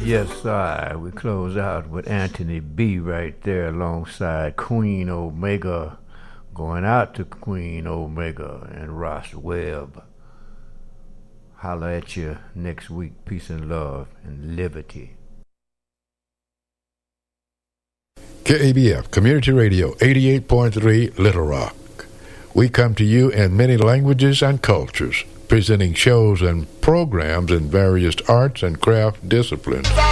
Yes, sir. We close out with Anthony B right there alongside Queen Omega. Going out to Queen Omega and Ross Webb. Holla at you next week. Peace and love and liberty. KABF Community Radio 88.3 Little Rock. We come to you in many languages and cultures, presenting shows and programs in various arts and craft disciplines.